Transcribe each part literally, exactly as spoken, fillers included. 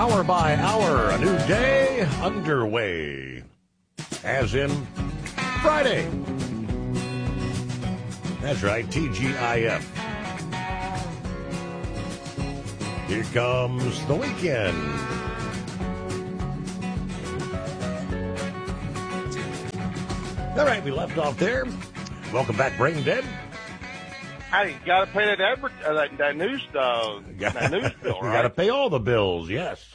Hour by hour, a new day underway. As in Friday. That's right, T G I F. Here comes the weekend. All right, we left off there. Welcome back, Brain Dead. Hey, you got to pay that, adver- uh, that that news uh, that news bill, right? You got to pay all the bills, yes.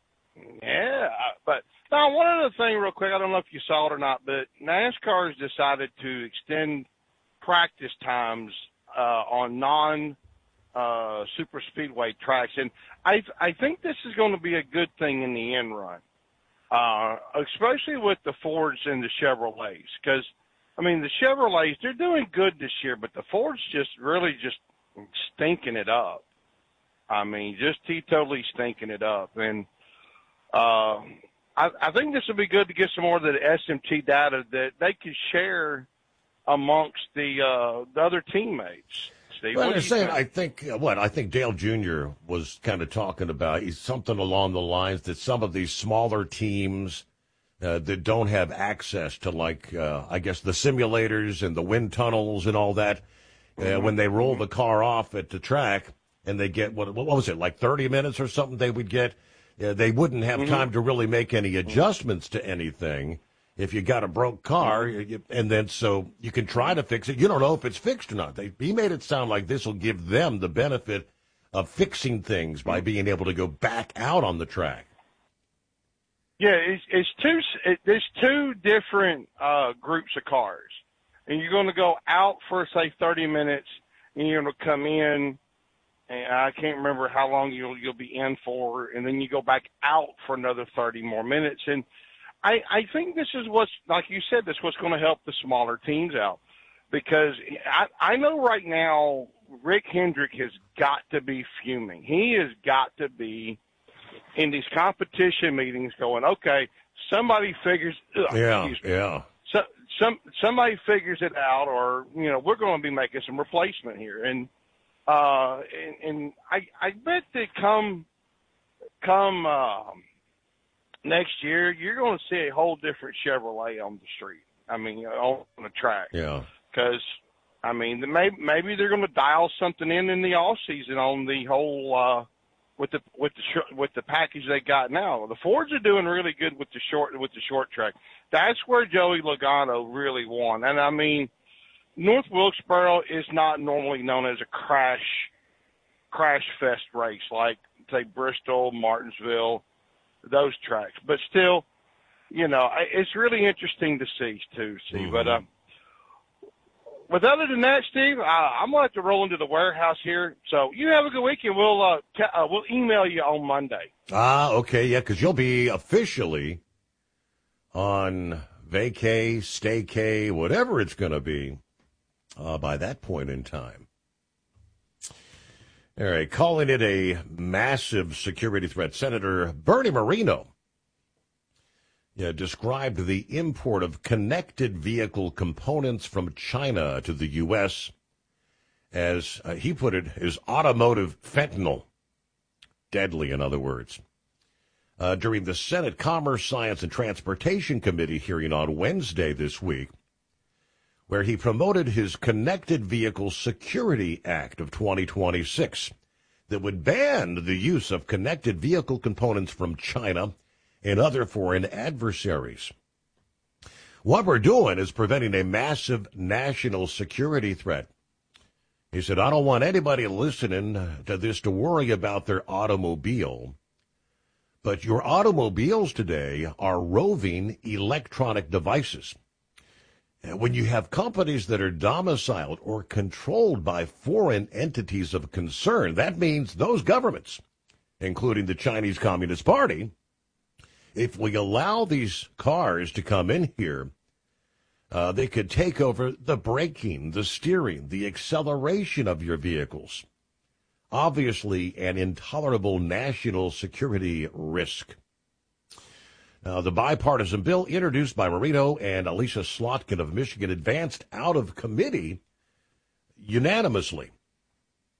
Yeah, but now one other thing, real quick. I don't know if you saw it or not, but NASCAR has decided to extend practice times uh, on non uh, super speedway tracks, and I I think this is going to be a good thing in the end run, uh, especially with the Fords and the Chevrolets, because. I mean, the Chevrolets, they're doing good this year, but the Ford's just really just stinking it up. I mean, just totally stinking it up. And uh, I, I think this would be good to get some more of the S M T data that they could share amongst the, uh, the other teammates. Steve, well, I'm saying, think? I think, uh, what, I think Dale Junior was kind of talking about he's something along the lines that some of these smaller teams Uh, that don't have access to, like, uh, I guess, the simulators and the wind tunnels and all that. Uh, mm-hmm. When they roll the car off at the track and they get, what, what was it, like thirty minutes or something they would get, uh, they wouldn't have mm-hmm. time to really make any adjustments to anything if you got a broke car. Mm-hmm. you, and then so you can try to fix it. You don't know if it's fixed or not. They, he made it sound like this will give them the benefit of fixing things by being able to go back out on the track. Yeah, it's, it's two. It, there's two different uh, groups of cars, and you're going to go out for say thirty minutes, and you're going to come in, and I can't remember how long you'll you'll be in for, and then you go back out for another thirty more minutes. And I I think this is what's, like you said, this is what's going to help the smaller teams out, because I I know right now Rick Hendrick has got to be fuming. He has got to be in these competition meetings going, okay, somebody figures, ugh, yeah, excuse me, yeah. So, some somebody figures it out, or you know, we're going to be making some replacement here, and uh, and, and I I bet that come come uh, next year, you're going to see a whole different Chevrolet on the street. I mean, on the track. Yeah. Because I mean, maybe maybe they're going to dial something in in the off season on the whole. Uh, With the with the sh- with the package they got now, the Fords are doing really good with the short with the short track. That's where Joey Logano really won. And I mean, North Wilkesboro is not normally known as a crash crash fest race like say Bristol, Martinsville, those tracks. But still, you know, it's really interesting to see too. See, mm-hmm. but. Uh, But other than that, Steve, uh, I'm going to have to roll into the warehouse here. So you have a good weekend. We'll uh, t- uh, we'll email you on Monday. Ah, okay, yeah, because you'll be officially on vacay, staycay, whatever it's going to be uh, by that point in time. All right, calling it a massive security threat, Senator Bernie Moreno Yeah, described the import of connected vehicle components from China to the U S as, uh, he put it, is automotive fentanyl. Deadly, in other words. Uh, during the Senate Commerce, Science, and Transportation Committee hearing on Wednesday this week, where he promoted his Connected Vehicle Security Act of twenty twenty-six that would ban the use of connected vehicle components from China and other foreign adversaries. What we're doing is preventing a massive national security threat. He said, I don't want anybody listening to this to worry about their automobile, but your automobiles today are roving electronic devices. And when you have companies that are domiciled or controlled by foreign entities of concern, that means those governments, including the Chinese Communist Party, if we allow these cars to come in here, uh, they could take over the braking, the steering, the acceleration of your vehicles. Obviously, an intolerable national security risk. Now, the bipartisan bill introduced by Moreno and Alicia Slotkin of Michigan advanced out of committee unanimously.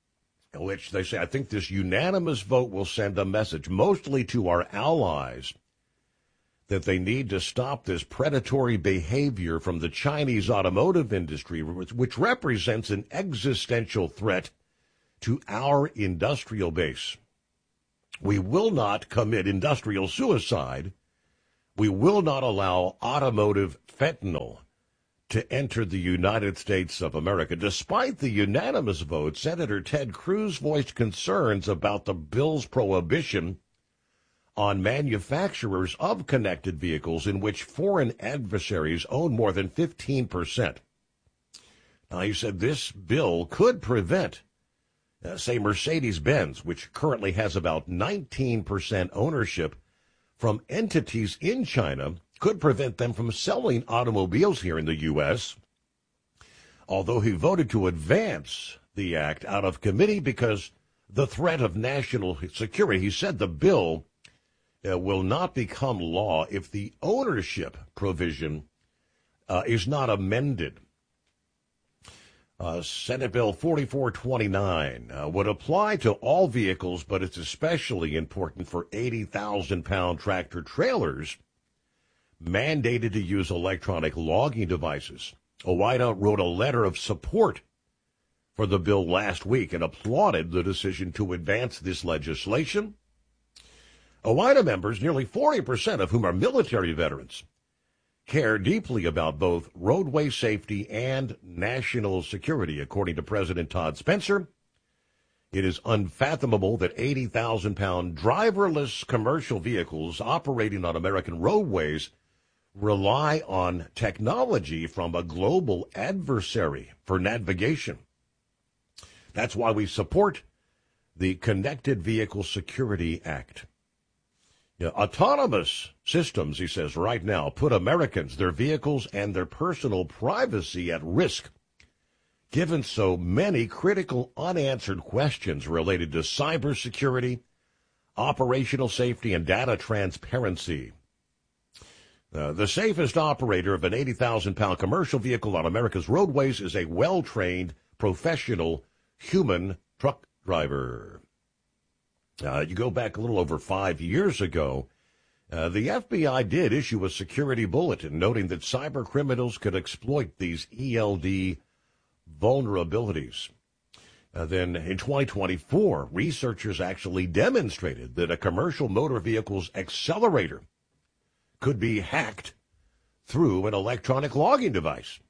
in which they say, I think this unanimous vote will send a message, mostly to our allies, that they need to stop this predatory behavior from the Chinese automotive industry, which represents an existential threat to our industrial base. We will not commit industrial suicide. We will not allow automotive fentanyl to enter the United States of America. Despite the unanimous vote, Senator Ted Cruz voiced concerns about the bill's prohibition on manufacturers of connected vehicles in which foreign adversaries own more than fifteen percent. Now, he said this bill could prevent, uh, say, Mercedes-Benz, which currently has about nineteen percent ownership from entities in China, could prevent them from selling automobiles here in the U S, although he voted to advance the act out of committee because the threat of national security. He said the bill uh, will not become law if the ownership provision uh, is not amended. Uh, Senate Bill forty-four twenty-nine uh, would apply to all vehicles, but it's especially important for eighty thousand pound tractor trailers mandated to use electronic logging devices. OOIDA wrote a letter of support for the bill last week and applauded the decision to advance this legislation. OOIDA members, nearly forty percent of whom are military veterans, care deeply about both roadway safety and national security, according to President Todd Spencer. It is unfathomable that eighty thousand pound driverless commercial vehicles operating on American roadways rely on technology from a global adversary for navigation. That's why we support the Connected Vehicle Security Act. Yeah, autonomous systems, he says, right now put Americans, their vehicles, and their personal privacy at risk, given so many critical unanswered questions related to cybersecurity, operational safety, and data transparency. Uh, the safest operator of an eighty thousand pound commercial vehicle on America's roadways is a well-trained, professional, human truck driver. Uh, you go back a little over five years ago, uh, the F B I did issue a security bulletin noting that cyber criminals could exploit these E L D vulnerabilities. Uh, then in twenty twenty-four, researchers actually demonstrated that a commercial motor vehicle's accelerator could be hacked through an electronic logging device.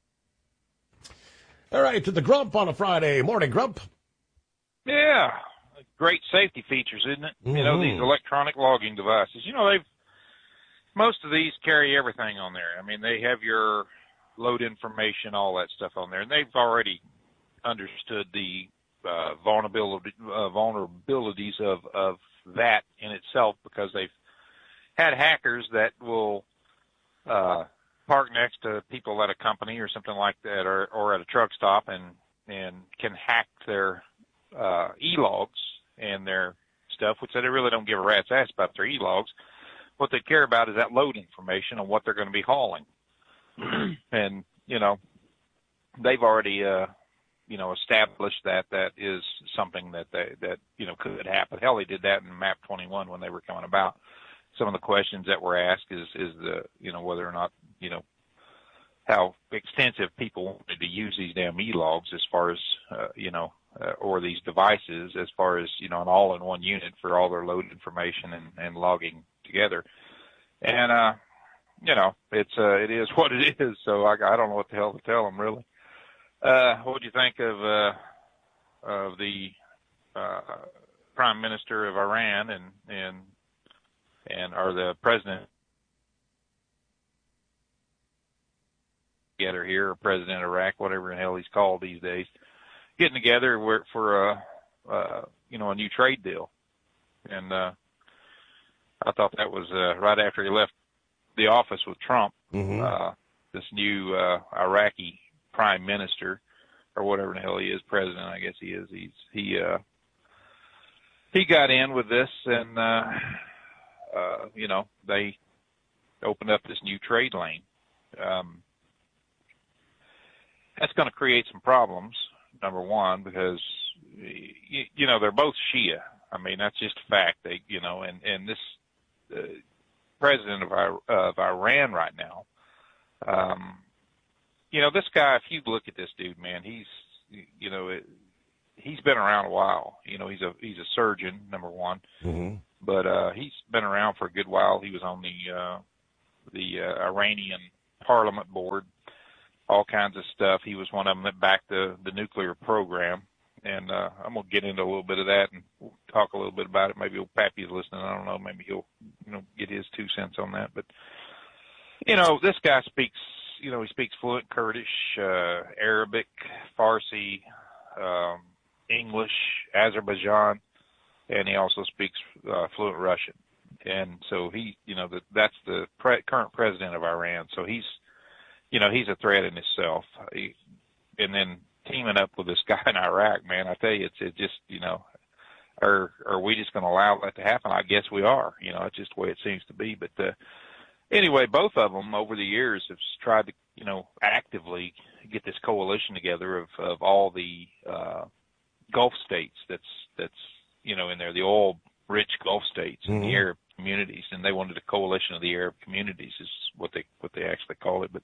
All right, to the Grump on a Friday morning, Grump. Yeah, great safety features, isn't it? Mm-hmm. You know, these electronic logging devices. You know, they've most of these carry everything on there. I mean, they have your load information, all that stuff on there, and they've already understood the uh, vulnerability uh, vulnerabilities of of that in itself, because they've had hackers that will uh, park next to people at a company or something like that, or, or at a truck stop, and and can hack their uh, e-logs and their stuff, which they really don't give a rat's ass about their e-logs. What they care about is that load information on what they're going to be hauling. And, you know, they've already, uh, you know, established that that is something that, they, that you know, could happen. Hell, they did that in MAP twenty-one when they were coming about. Some of the questions that were asked is, is the, you know, whether or not, you know, how extensive people wanted to use these damn e-logs as far as, uh, you know, uh, or these devices as far as, you know, an all-in-one unit for all their load information and, and logging together. And, uh, you know, it's, uh, it is what it is. So I, I don't know what the hell to tell them, really. Uh, what do you think of, uh, of the, uh, Prime Minister of Iran and, and, and or the president together here, or president of Iraq, whatever the hell he's called these days, getting together for a, uh, you know, a new trade deal. And, uh, I thought that was, uh, right after he left the office with Trump, mm-hmm. uh, this new, uh, Iraqi prime minister, or whatever the hell he is, president, I guess he is. He's, he, uh, he got in with this, and, uh, uh, you know, they opened up this new trade lane. Um, that's going to create some problems, number one, because, you, you know, they're both Shia. I mean, that's just a fact. They, you know, and and this uh, president of our, of Iran right now, um, you know, this guy. If you look at this dude, man, he's, you know, it, he's been around a while. You know, he's a he's a surgeon, number one, mm-hmm. but uh, he's been around for a good while. He was on the uh, the uh, Iranian Parliament board, all kinds of stuff. He was one of them that backed the the nuclear program. And uh, I'm gonna get into a little bit of that and we'll talk a little bit about it. Maybe old Pappy's listening. I don't know. Maybe he'll, you know, get his two cents on that. But you know, this guy speaks. You know, he speaks fluent Kurdish, uh, Arabic, Farsi, um, English, Azerbaijan, and he also speaks uh, fluent Russian. And so he, you know, the, that's the pre- current president of Iran. So he's, you know, he's a threat in himself. He, and then teaming up with this guy in Iraq, man, I tell you, it's it just, you know, are are we just going to allow that to happen? I guess we are. You know, it's just the way it seems to be. But uh, anyway, both of them over the years have tried to, you know, actively get this coalition together of of all the uh, Gulf states. That's that's you know in there, the oil-rich Gulf states and mm-hmm. the Arab communities, and they wanted a coalition of the Arab communities, is what they what they actually call it. But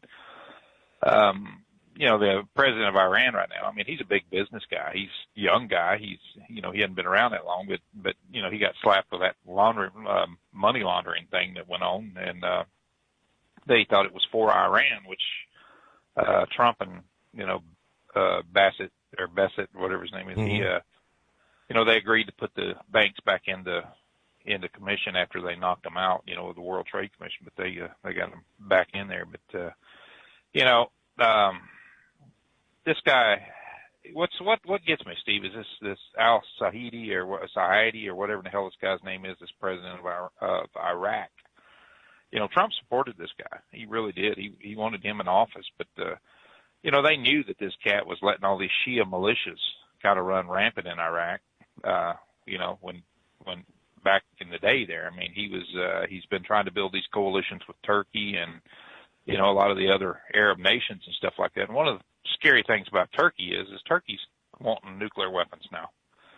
um, you know, the president of Iran right now, I mean, he's a big business guy. He's a young guy. He's, you know, he hadn't been around that long, but, but, you know, he got slapped with that laundering, um, money laundering thing that went on. And, uh, they thought it was for Iran, which, uh, Trump and, you know, uh, Bassett or Bassett, whatever his name is, mm-hmm. he, uh, you know, they agreed to put the banks back into, into commission after they knocked them out, you know, with the World Trade Commission, but they, uh, they got them back in there. But, uh, you know, um, this guy, what's what what gets me, Steve, is this this Al Sahidi or what Sahidi or whatever the hell this guy's name is, this president of, our, of Iraq. You know, Trump supported this guy. He really did. He he wanted him in office, but uh, you know, they knew that this cat was letting all these Shia militias kind of run rampant in Iraq. Uh, you know, when when back in the day there, I mean, he was uh, he's been trying to build these coalitions with Turkey and you know a lot of the other Arab nations and stuff like that. And one of the scary things about Turkey is, is Turkey's wanting nuclear weapons now.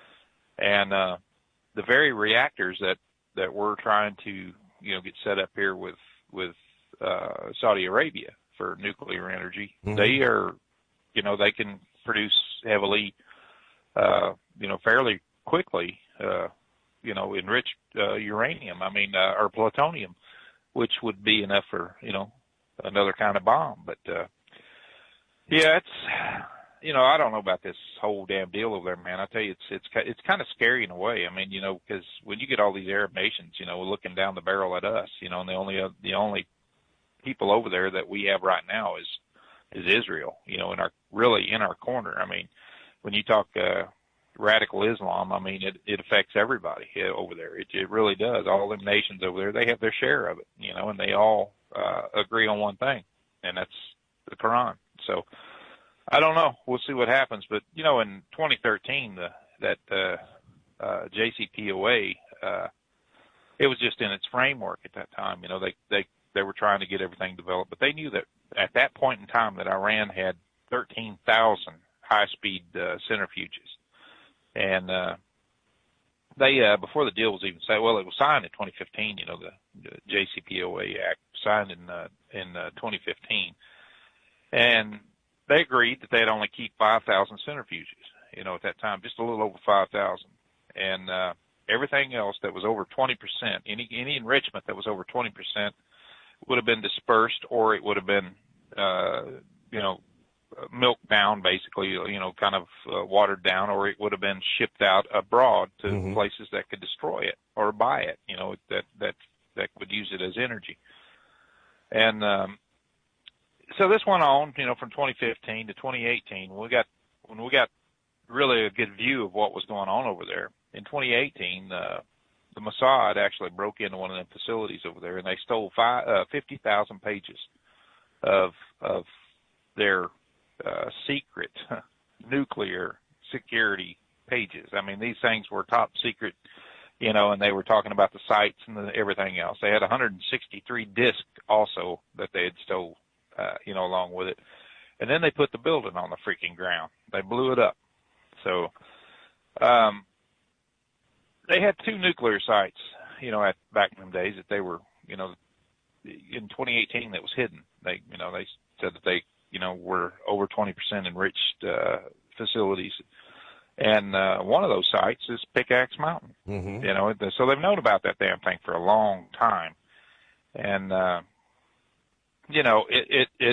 And, uh, the very reactors that, that we're trying to, you know, get set up here with, with, uh, Saudi Arabia for nuclear energy, mm-hmm. they are, you know, they can produce heavily, uh, you know, fairly quickly, uh, you know, enriched, uh, uranium, I mean, uh, or plutonium, which would be enough for, you know, another kind of bomb. But, uh, yeah, it's, you know, I don't know about this whole damn deal over there, man. I tell you, it's, it's, it's kind of scary in a way. I mean, you know, because when you get all these Arab nations, you know, looking down the barrel at us, you know, and the only, uh, the only people over there that we have right now is, is Israel, you know, in our, really in our corner. I mean, when you talk, uh, radical Islam, I mean, it, it affects everybody over there. It, it really does. All them nations over there, they have their share of it, you know, and they all, uh, agree on one thing, and that's the Quran. So I don't know. We'll see what happens. But, you know, in twenty thirteen, the, that uh, uh, J C P O A, uh, it was just in its framework at that time. You know, they, they, they were trying to get everything developed. But they knew that at that point in time that Iran had thirteen thousand high-speed uh, centrifuges. And uh, they, uh, before the deal was even signed, well, it was signed in twenty fifteen, you know, the, the J C P O A Act signed in, uh, in uh, twenty fifteen. And they agreed that they'd only keep five thousand centrifuges, you know, at that time, just a little over five thousand. And uh, everything else that was over twenty percent, any any enrichment that was over twenty percent would have been dispersed, or it would have been, uh, you know, milked down, basically, you know, kind of uh, watered down, or it would have been shipped out abroad to mm-hmm. places that could destroy it or buy it, you know, that that that would use it as energy. And um, so this went on, you know, from twenty fifteen to twenty eighteen. When we got when we got really a good view of what was going on over there. In twenty eighteen, uh, the Mossad actually broke into one of them facilities over there, and they stole five, uh, fifty thousand pages of of their uh, secret nuclear security pages. I mean, these things were top secret, you know, and they were talking about the sites and the, everything else. They had one hundred sixty-three discs also that they had stole. Uh, you know, along with it. And then they put the building on the freaking ground. They blew it up. So um, they had two nuclear sites, you know, at back in them days that they were, you know, in twenty eighteen that was hidden. They, you know, they said that they, you know, were over twenty percent enriched uh, facilities. And uh, one of those sites is Pickaxe Mountain. Mm-hmm. You know, so they've known about that damn thing for a long time. And, uh, you know, it, it, it,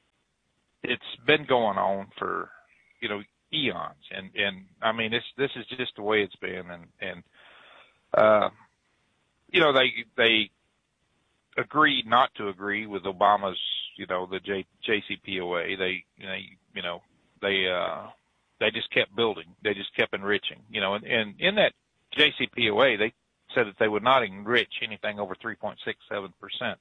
it's been going on for, you know, eons. And, and I mean, it's, this is just the way it's been. And, and, uh, you know, they, they agreed not to agree with Obama's, you know, the J, JCPOA. They, you know, you know, they, uh, they just kept building. They just kept enriching, you know, and, and in that JCPOA, they said that they would not enrich anything over three point six seven percent.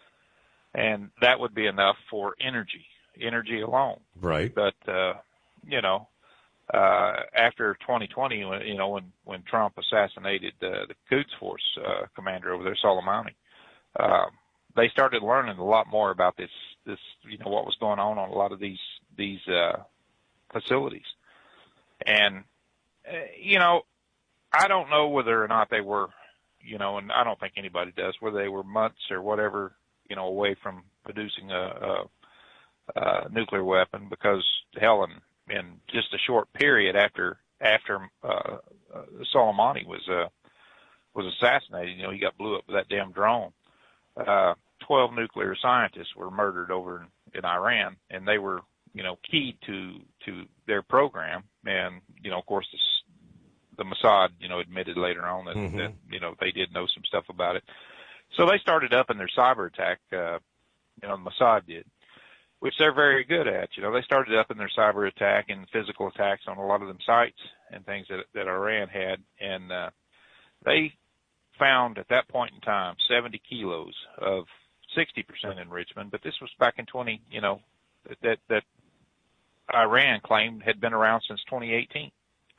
And that would be enough for energy, energy alone. Right. But, uh, you know, uh, after twenty twenty, when, you know, when, when Trump assassinated uh, the Quds Force uh, commander over there, Soleimani, uh, they started learning a lot more about this, this, you know, what was going on on a lot of these, these uh, facilities. And, uh, you know, I don't know whether or not they were, you know, and I don't think anybody does, whether they were months or whatever, you know, away from producing a, a, a nuclear weapon, because hell, in, in just a short period after after uh, uh, Soleimani was uh, was assassinated, you know, he got blew up with that damn drone. Uh, Twelve nuclear scientists were murdered over in, in Iran, and they were, you know, key to to their program. And, you know, of course, this, the Mossad, you know, admitted later on that, mm-hmm. that, you know, they did know some stuff about it. So they started up in their cyber attack, uh, you know, Mossad did, which they're very good at. You know, they started up in their cyber attack and physical attacks on a lot of them sites and things that, that Iran had. And uh, they found at that point in time seventy kilos of sixty percent enrichment. But this was back in twenty, you know, that, that Iran claimed had been around since twenty eighteen.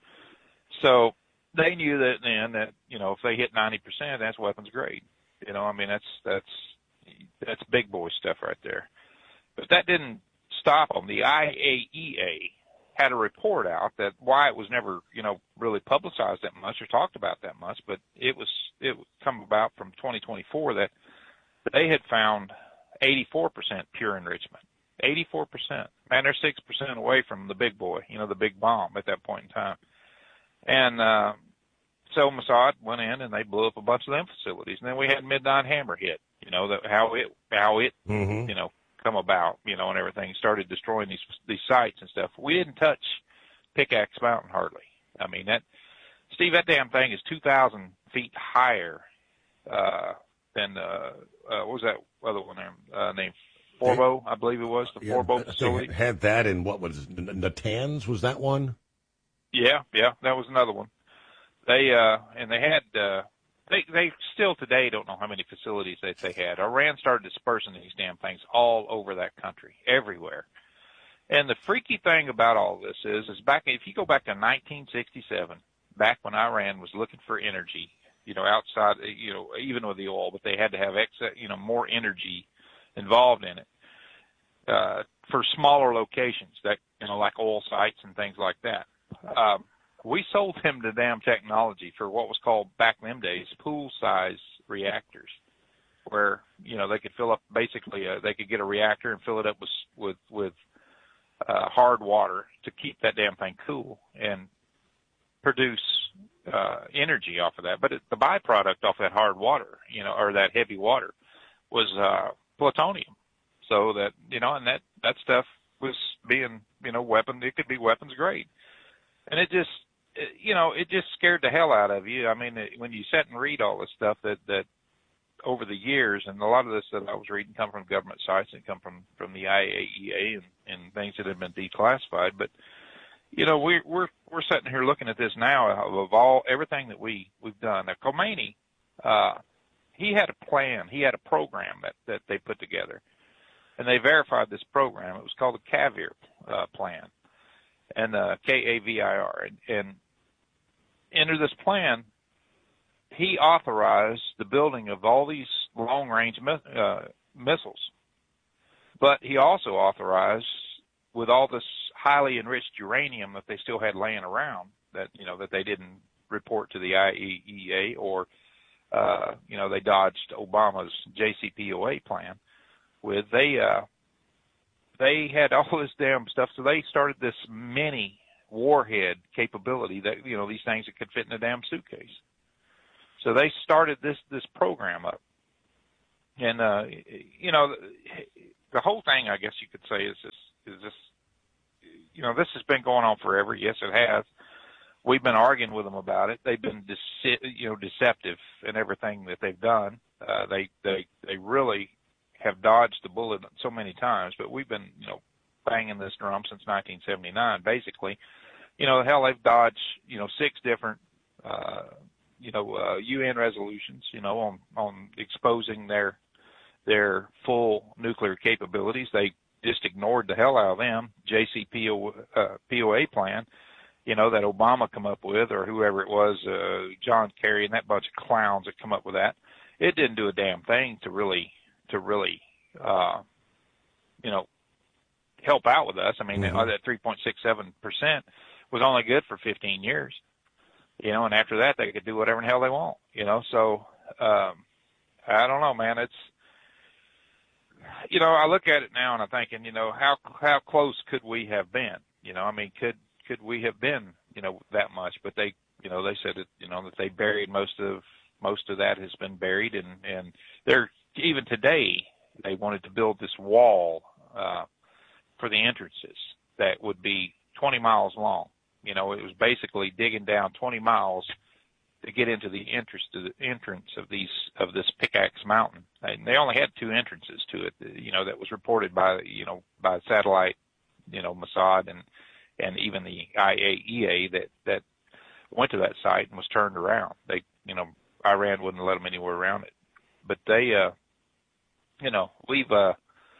So they knew that then that, you know, if they hit ninety percent, that's weapons grade. You know, I mean, that's, that's, that's big boy stuff right there. But that didn't stop them. The I A E A had a report out that why it was never, you know, really publicized that much or talked about that much, but it was, it would come about from twenty twenty-four that they had found eighty-four percent pure enrichment. eighty-four percent. Man, they're six percent away from the big boy, you know, the big bomb at that point in time. And, uh, so Mossad went in and they blew up a bunch of them facilities. And then we had Midnight Hammer hit, you know, that how it, how it, mm-hmm. you know, come about, you know, and everything, started destroying these, these sites and stuff. We didn't touch Pickaxe Mountain hardly. I mean, that, Steve, that damn thing is two thousand feet higher, uh, than, uh, uh, what was that other one there, uh, named Forbo, I believe it was, the yeah, Forbo facility. Had that in, what was it, Natanz, was that one? Yeah, yeah, that was another one. They, uh, and they had, uh, they, they still today don't know how many facilities that they had. Iran started dispersing these damn things all over that country, everywhere. And the freaky thing about all this is, is back, if you go back to nineteen sixty-seven, back when Iran was looking for energy, you know, outside, you know, even with the oil, but they had to have excess, you know, more energy involved in it, uh, for smaller locations that, you know, like oil sites and things like that. Um, we sold them the damn technology for what was called back in them days pool size reactors, where, you know, they could fill up basically, uh, they could get a reactor and fill it up with, with, with, uh, hard water to keep that damn thing cool and produce, uh, energy off of that. But it, the byproduct off that hard water, you know, or that heavy water was, uh, plutonium. So that, you know, and that, that stuff was being, you know, weapon, it could be weapons grade. And it just, you know, it just scared the hell out of you. I mean, when you sit and read all this stuff that, that over the years, and a lot of this that I was reading come from government sites and come from, from the I A E A and, and things that have been declassified. But, you know, we're, we're, we're sitting here looking at this now of all, everything that we, we've done. Now, Khomeini, uh, he had a plan. He had a program that, that they put together. And they verified this program. It was called the Kavir uh, plan. And uh, K A V I R. And, and under this plan, he authorized the building of all these long-range mi- uh, missiles. But he also authorized, with all this highly enriched uranium that they still had laying around, that, you know, that they didn't report to the I A E A, or, uh, you know, they dodged Obama's J C P O A plan with. They, uh, they had all this damn stuff. So they started this mini warhead capability that, you know, these things that could fit in a damn suitcase. So they started this, this program up. And, uh, you know, the whole thing, I guess you could say, is this, is this, you know, this has been going on forever. Yes, it has. We've been arguing with them about it. They've been, dece- you know, deceptive in everything that they've done. Uh, they, they, they really have dodged the bullet so many times, but we've been, you know, banging this drum since nineteen seventy-nine, basically. You know, hell, they've dodged, you know, six different, uh, you know, uh, U N resolutions, you know, on, on exposing their, their full nuclear capabilities. They just ignored the hell out of them. J C P O A plan, you know, that Obama come up with, or whoever it was, uh, John Kerry and that bunch of clowns that come up with that. It didn't do a damn thing to really, to really, uh, you know, help out with us. I mean, mm-hmm. that three point six seven percent was only good for fifteen years, you know, and after that they could do whatever in the hell they want, you know. So, um, I don't know, man. It's, you know, I look at it now and I'm thinking, you know, how, how close could we have been? You know, I mean, could, could we have been, you know, that much? But they, you know, they said that, you know, that they buried most of, most of that has been buried, and, and they're, even today, they wanted to build this wall, uh, for the entrances that would be twenty miles long. You know, it was basically digging down twenty miles to get into the entrance to the entrance of these, of this Pickaxe Mountain. And they only had two entrances to it, you know, that was reported by, you know, by satellite, you know, Mossad and, and even the I A E A that, that went to that site and was turned around. They, you know, Iran wouldn't let them anywhere around it. But they, uh, you know, we've, uh,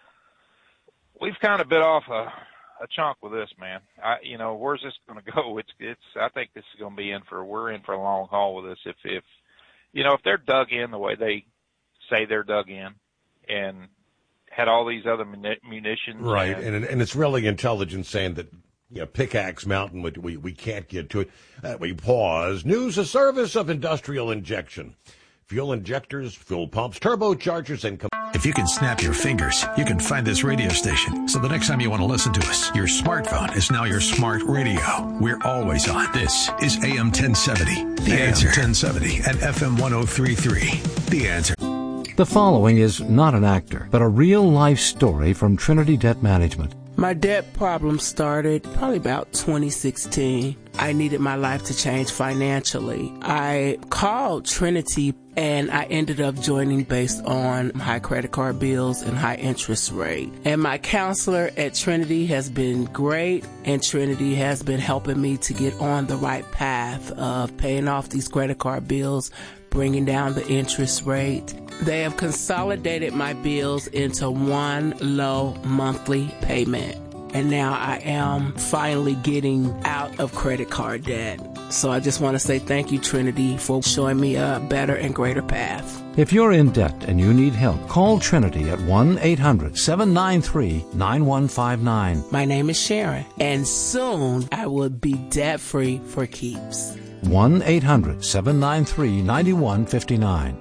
we've kind of bit off a, a chunk with this, man. I, you know, where's this going to go? It's, it's, I think this is going to be in for, we're in for a long haul with this. If, if, you know, if they're dug in the way they say they're dug in and had all these other munitions. Right. And, and, and it's really intelligence saying that, you know, Pickaxe Mountain, we, we can't get to it. Uh, we pause. News, a service of Industrial Injection. Fuel injectors, fuel pumps, turbochargers, and... Com- if you can snap your fingers, you can find this radio station. So the next time you want to listen to us, your smartphone is now your smart radio. We're always on. This is A M ten seventy. The Answer. A M ten seventy and F M one oh three point three. The Answer. The following is not an actor, but a real-life story from Trinity Debt Management. My debt problem started probably about twenty sixteen. I needed my life to change financially. I called Trinity and I ended up joining based on high credit card bills and high interest rate. And my counselor at Trinity has been great, and Trinity has been helping me to get on the right path of paying off these credit card bills, bringing down the interest rate. They have consolidated my bills into one low monthly payment. And now I am finally getting out of credit card debt. So I just want to say thank you, Trinity, for showing me a better and greater path. If you're in debt and you need help, call Trinity at one eight hundred seven nine three nine one five nine. My name is Sharon, and soon I will be debt-free for keeps. one eight hundred seven nine three nine one five nine.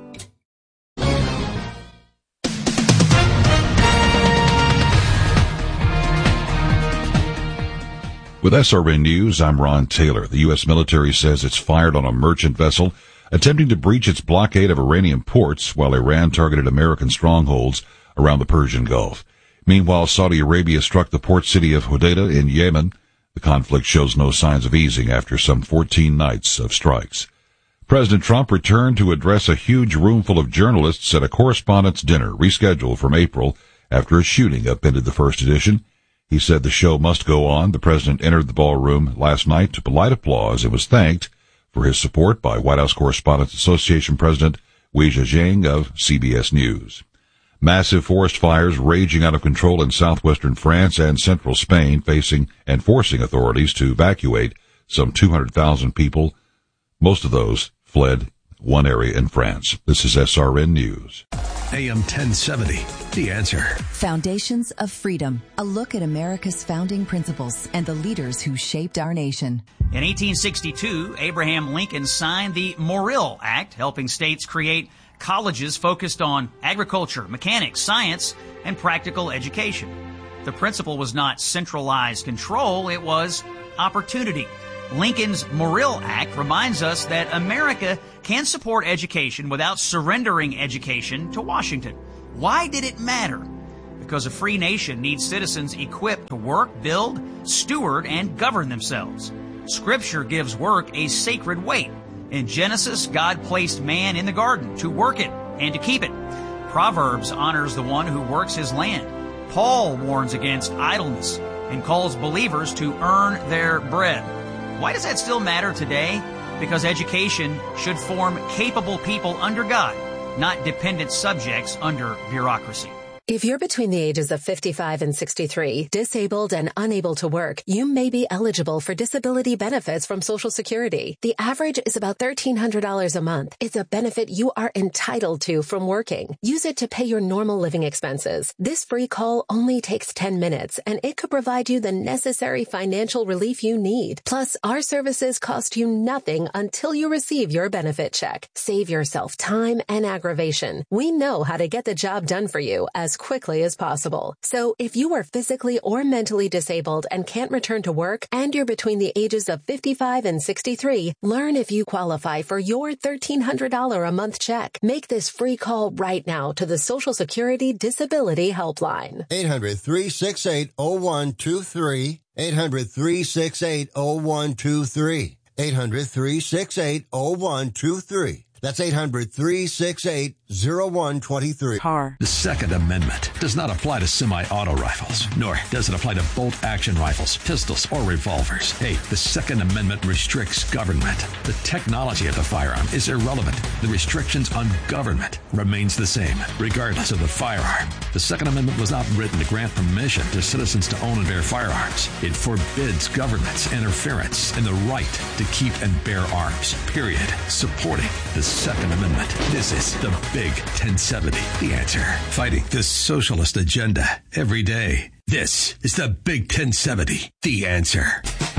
With S R N News, I'm Ron Taylor. The U S military says it's fired on a merchant vessel attempting to breach its blockade of Iranian ports while Iran targeted American strongholds around the Persian Gulf. Meanwhile, Saudi Arabia struck the port city of Hodeidah in Yemen. The conflict shows no signs of easing after some fourteen nights of strikes. President Trump returned to address a huge room full of journalists at a correspondents' dinner rescheduled from April after a shooting upended the first edition. He said the show must go on. The president entered the ballroom last night to polite applause and was thanked for his support by White House Correspondents Association President Weijia Jiang of C B S News. Massive forest fires raging out of control in southwestern France and central Spain, facing and forcing authorities to evacuate some two hundred thousand people. Most of those fled one area in France. This is S R N News. A M ten seventy, The Answer. Foundations of Freedom, a look at America's founding principles and the leaders who shaped our nation. In eighteen sixty-two, Abraham Lincoln signed the Morrill Act, helping states create colleges focused on agriculture, mechanics, science, and practical education. The principle was not centralized control, it was opportunity. Lincoln's Morrill Act reminds us that America can support education without surrendering education to Washington. Why did it matter? Because a free nation needs citizens equipped to work, build, steward, and govern themselves. Scripture gives work a sacred weight. In Genesis, God placed man in the garden to work it and to keep it. Proverbs honors the one who works his land. Paul warns against idleness and calls believers to earn their bread. Why does that still matter today? Because education should form capable people under God, not dependent subjects under bureaucracy. If you're between the ages of fifty-five and sixty-three, disabled and unable to work, you may be eligible for disability benefits from Social Security. The average is about thirteen hundred dollars a month. It's a benefit you are entitled to from working. Use it to pay your normal living expenses. This free call only takes ten minutes, and it could provide you the necessary financial relief you need. Plus, our services cost you nothing until you receive your benefit check. Save yourself time and aggravation. We know how to get the job done for you as quickly as possible. So if you are physically or mentally disabled and can't return to work, and you're between the ages of fifty-five and sixty-three, learn if you qualify for your thirteen hundred dollars a month check. Make this free call right now to the Social Security Disability Helpline. eight hundred, three six eight, zero one two three. eight hundred, three six eight, zero one two three. eight hundred, three six eight, zero one two three. That's eight hundred, three six eight, zero one two three. Car. The Second Amendment does not apply to semi-auto rifles, nor does it apply to bolt-action rifles, pistols, or revolvers. Hey, the Second Amendment restricts government. The technology of the firearm is irrelevant. The restrictions on government remains the same, regardless of the firearm. The Second Amendment was not written to grant permission to citizens to own and bear firearms. It forbids government's interference in the right to keep and bear arms, period. Supporting the Second Amendment. This is the Big ten seventy, The Answer. Fighting the socialist agenda every day. This is the Big ten seventy, The Answer.